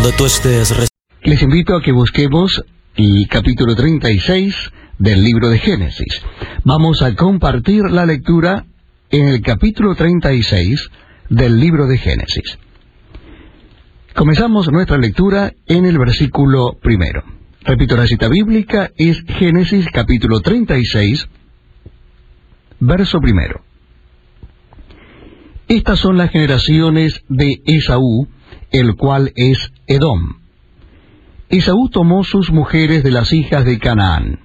Cuando tú estés... Les invito a que busquemos el capítulo 36 del libro de Génesis. Vamos a compartir la lectura en el capítulo 36 del libro de Génesis. Comenzamos nuestra lectura en el versículo primero. Repito, la cita bíblica es Génesis capítulo 36, verso primero. Estas son las generaciones de Esaú, el cual es Edom. Esaú tomó sus mujeres de las hijas de Canaán: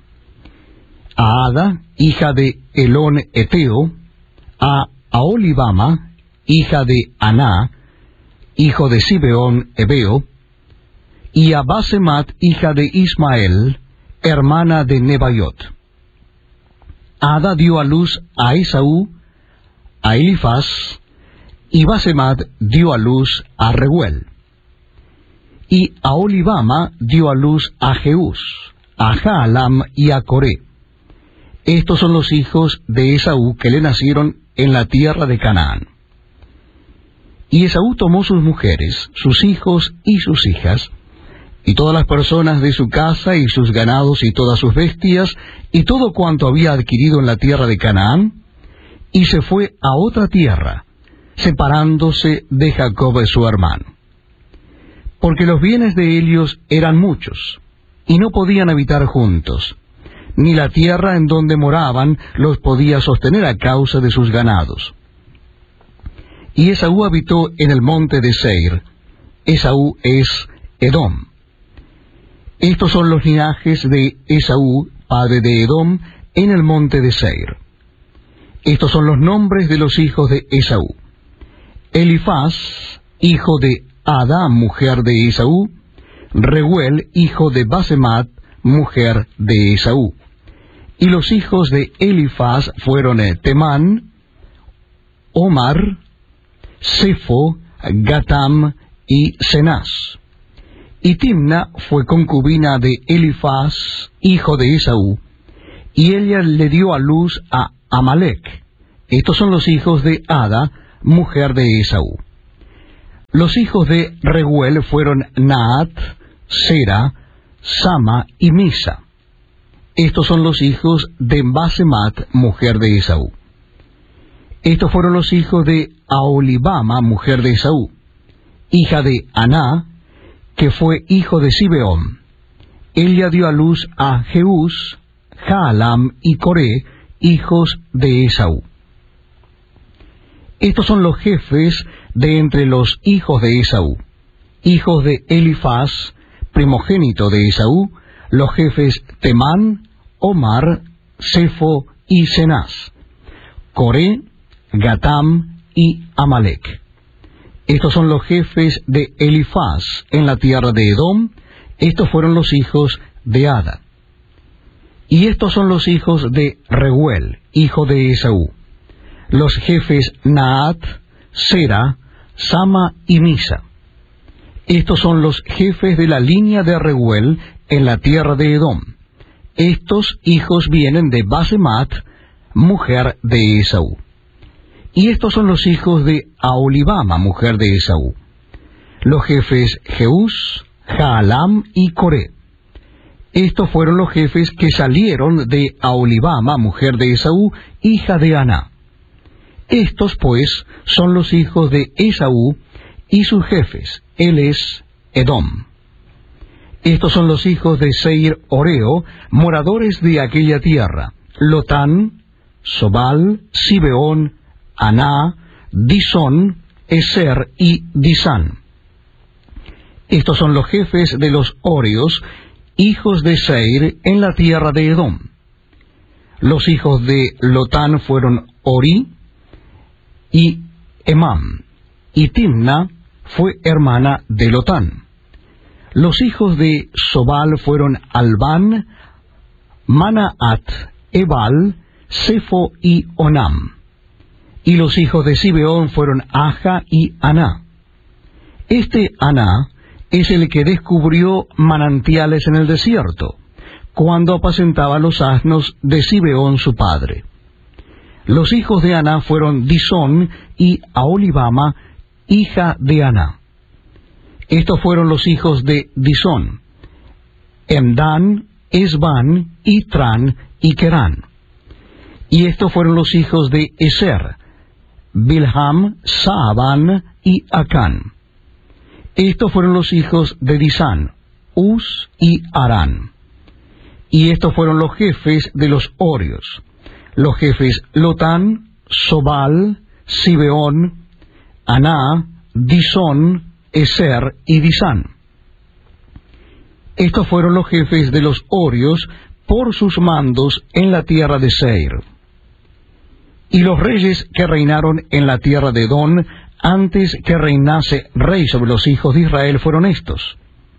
a Ada, hija de Elón Eteo, a Aholibama, hija de Aná, hijo de Zibeón Ebeo, y a Basemat, hija de Ismael, hermana de Nebaiot. Ada dio a luz a Esaú, a Elifaz, y Basemat dio a luz a Reuel. Y Aholibama dio a luz a Jeús, a Jaalam y a Coré. Estos son los hijos de Esaú que le nacieron en la tierra de Canaán. Y Esaú tomó sus mujeres, sus hijos y sus hijas, y todas las personas de su casa, y sus ganados, y todas sus bestias, y todo cuanto había adquirido en la tierra de Canaán, y se fue a otra tierra, separándose de Jacob su hermano. Porque los bienes de ellos eran muchos, y no podían habitar juntos, ni la tierra en donde moraban los podía sostener a causa de sus ganados. Y Esaú habitó en el monte de Seir. Esaú es Edom. Estos son los linajes de Esaú, padre de Edom, en el monte de Seir. Estos son los nombres de los hijos de Esaú: Elifaz, hijo de Ada, mujer de Esaú; Reuel, hijo de Basemat, mujer de Esaú. Y los hijos de Elifaz fueron Temán, Omar, Sefo, Gatam y Cenaz. Y Timna fue concubina de Elifaz, hijo de Esaú, y ella le dio a luz a Amalec. Estos son los hijos de Ada, mujer de Esaú. Los hijos de Reuel fueron Naat, Sera, Sama y Misa. Estos son los hijos de Basemat, mujer de Esaú. Estos fueron los hijos de Aholibama, mujer de Esaú, hija de Aná, que fue hijo de Zibeón. Ella dio a luz a Jeús, Jaalam y Coré, hijos de Esaú. Estos son los jefes de entre los hijos de Esaú, hijos de Elifaz, primogénito de Esaú, los jefes Temán, Omar, Sefo y Cenaz, Coré, Gatam y Amalec. Estos son los jefes de Elifaz en la tierra de Edom. Estos fueron los hijos de Ada. Y estos son los hijos de Reuel, hijo de Esaú, los jefes Naat, Sera, Sama y Misa. Estos son los jefes de la línea de Reuel en la tierra de Edom. Estos hijos vienen de Basemat, mujer de Esaú. Y estos son los hijos de Aholibama, mujer de Esaú, los jefes Jeús, Jaalam y Coré. Estos fueron los jefes que salieron de Aholibama, mujer de Esaú, hija de Aná. Estos, pues, son los hijos de Esaú y sus jefes. Él es Edom. Estos son los hijos de Seir Oreo, moradores de aquella tierra: Lotán, Sobal, Zibeón, Aná, Disón, Eser y Disán. Estos son los jefes de los Oreos, hijos de Seir, en la tierra de Edom. Los hijos de Lotán fueron Ori y Emam, y Timna fue hermana de Lotán. Los hijos de Sobal fueron Albán, Manaat, Ebal, Sefo y Onam. Y los hijos de Zibeón fueron Aja y Aná. Este Aná es el que descubrió manantiales en el desierto, cuando apacentaba los asnos de Zibeón su padre. Los hijos de Aná fueron Disón y Aholibama, hija de Aná. Estos fueron los hijos de Disón: Emdán, Esbán, Itran y Querán. Y estos fueron los hijos de Eser: Bilham, Saaban y Acán. Estos fueron los hijos de Disán: Uz y Arán. Y estos fueron los jefes de los horios: los jefes Lotán, Sobal, Sibeón, Aná, Disón, Eser y Disán. Estos fueron los jefes de los horios por sus mandos en la tierra de Seir. Y los reyes que reinaron en la tierra de Edom, antes que reinase rey sobre los hijos de Israel, fueron estos: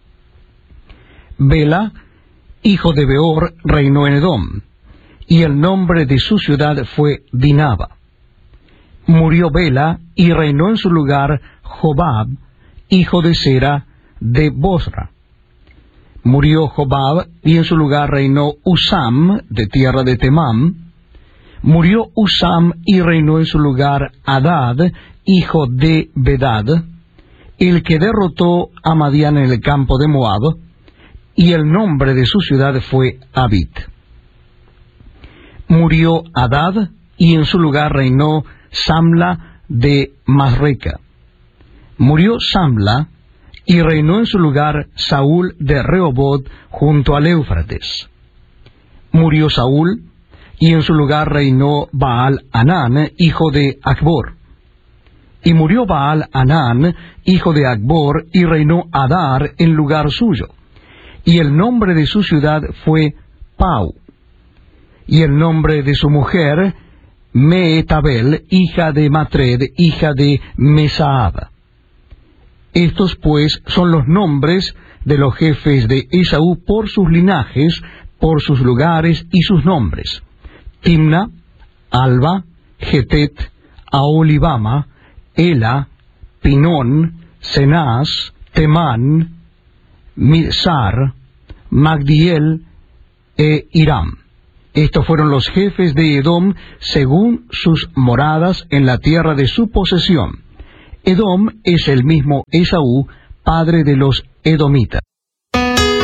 Bela, hijo de Beor, reinó en Edom, y el nombre de su ciudad fue Dinaba. Murió Bela, y reinó en su lugar Jobab, hijo de Sera, de Bosra. Murió Jobab, y en su lugar reinó Usam, de tierra de Temam. Murió Usam, y reinó en su lugar Hadad, hijo de Bedad, el que derrotó a Madián en el campo de Moab, y el nombre de su ciudad fue Abit. Murió Hadad, y en su lugar reinó Samla de Masreca. Murió Samla, y reinó en su lugar Saúl de Rehoboth junto al Éufrates. Murió Saúl, y en su lugar reinó Baal-Hanán, hijo de Acbor. Y murió Baal-Hanán, hijo de Acbor, y reinó Adar en lugar suyo. Y el nombre de su ciudad fue Pau. Y el nombre de su mujer, Meetabel, hija de Matred, hija de Mesaab. Estos pues son los nombres de los jefes de Esaú por sus linajes, por sus lugares y sus nombres: Timna, Alba, Getet, Aholibama, Ela, Pinón, Cenaz, Temán, Mizar, Magdiel e Hiram. Estos fueron los jefes de Edom según sus moradas en la tierra de su posesión. Edom es el mismo Esaú, padre de los edomitas.